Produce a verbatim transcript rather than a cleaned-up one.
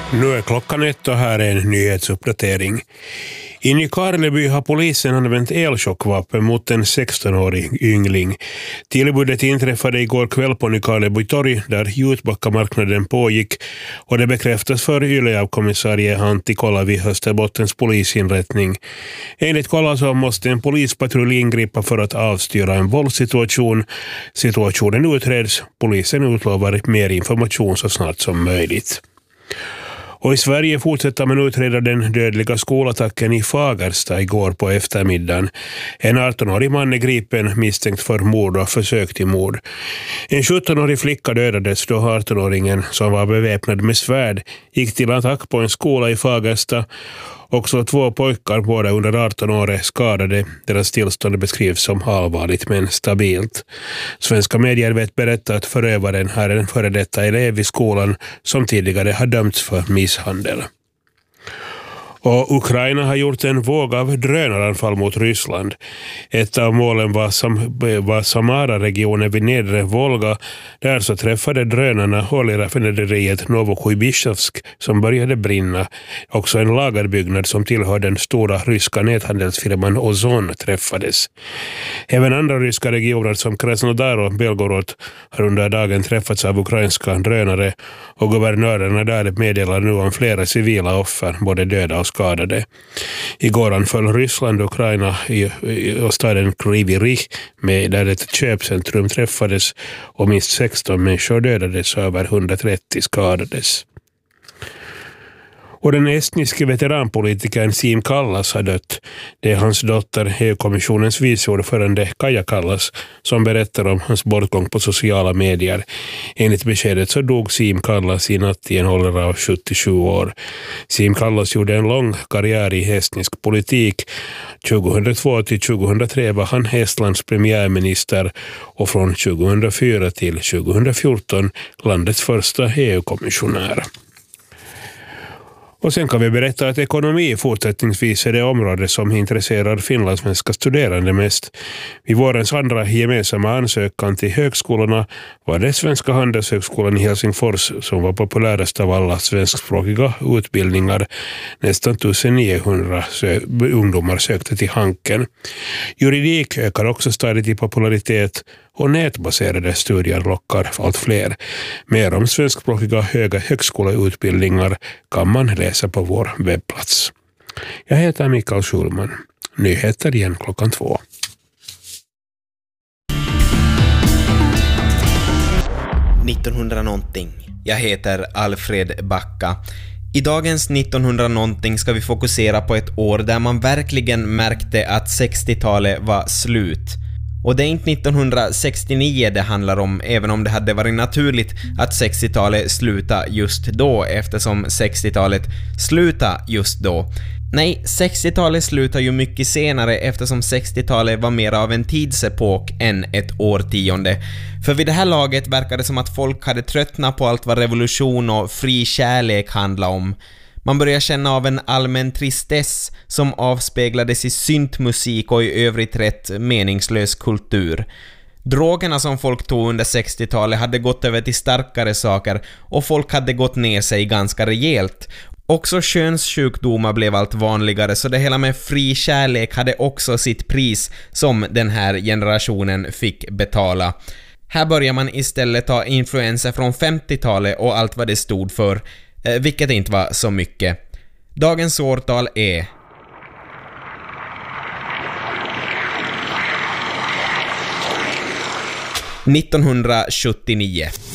Nu är klockan ett och här är en nyhetsuppdatering. I Nykarleby har polisen använt elchockvapen mot en sexton-årig yngling. Tillbudet inträffade igår kväll på Nykarleby torg där Jutbackamarknaden pågick och det bekräftas för Yle av kommissarie Antti Kolla vid Österbottens polisinrättning. Enligt Kolla så måste en polispatrull ingripa för att avstyra en våldssituation. Situationen utreds. Polisen utlovar mer information så snart som möjligt. Och i Sverige fortsätter man utreda den dödliga skolattacken i Fagersta igår på eftermiddagen. En arton-årig man är gripen misstänkt för mord och försök till mord. En sjutton-årig flicka dödades då arton-åringen som var beväpnad med svärd gick till attack på en skola i Fagersta. Också två pojkar, båda under arton år, är skadade. Deras tillstånd beskrivs som allvarligt men stabilt. Svenska medier vet berätta att förövaren är en före detta elev i skolan som tidigare har dömts för misshandel. Och Ukraina har gjort en våg av drönaranfall mot Ryssland. Ett av målen var, Sam- var Samara-regionen vid nedre Volga. Där så träffade drönarna oljeraffinaderiet Novokujbysjovsk som började brinna. Också en lagerbyggnad som tillhör den stora ryska näthandelsfirman Ozon träffades. Även andra ryska regioner som Krasnodar och Belgorod har under dagen träffats av ukrainska drönare och guvernörerna där meddelar nu om flera civila offer, både döda och skadade. Igår anföll Ryssland och Ukraina i, i, i staden Kryvyi med där ett köpcentrum träffades och minst sexton människor dödades och över hundratrettio skadades. Och den estniske veteranpolitikern Siim Kallas har dött. Det är hans dotter, E U-kommissionens viceordförande Kaja Kallas, som berättar om hans bortgång på sociala medier. Enligt beskedet så dog Siim Kallas i natt i en ålder av sjuttiosju år. Siim Kallas gjorde en lång karriär i estnisk politik. tjugohundratvå till tjugohundratre var han Estlands premiärminister och från tjugohundrafyra till tjugohundrafjorton landets första E U-kommissionär. Och sen kan vi berätta att ekonomi fortsättningsvis är det område som intresserar finlandssvenska studerande mest. Vid vårens andra gemensamma ansökan till högskolorna var det Svenska handelshögskolan i Helsingfors som var populärast av alla svenskspråkiga utbildningar. Nästan nittonhundra sö- ungdomar sökte till Hanken. Juridik ökar också stadigt i popularitet och nätbaserade studier lockar allt fler. Mer om svenskspråkiga höga högskoleutbildningar kan man läsa på vår webbplats. Jag heter Mikael Schulman. Nyheter igen klockan två. nittonhundra någonting. Jag heter Alfred Backa. I dagens nittonhundra någonting ska vi fokusera på ett år där man verkligen märkte att sextiotalet var slut. Och det är inte nittonhundrasextionio det handlar om, även om det hade varit naturligt att sextiotalet sluta just då, eftersom sextiotalet sluta just då. Nej, sextiotalet slutar ju mycket senare eftersom sextiotalet var mer av en tidsepok än ett årtionde. För vid det här laget verkar det som att folk hade tröttnat på allt vad revolution och fri kärlek handlar om. Man börjar känna av en allmän tristess som avspeglades i syntmusik och i övrigt rätt meningslös kultur. Drogerna som folk tog under sextiotalet hade gått över till starkare saker och folk hade gått ner sig ganska rejält. Också könssjukdomar blev allt vanligare, så det hela med fri kärlek hade också sitt pris som den här generationen fick betala. Här börjar man istället ta influenser från femtiotalet och allt vad det stod för, vilket inte var så mycket. Dagens årtal är nittonhundrasjuttionio.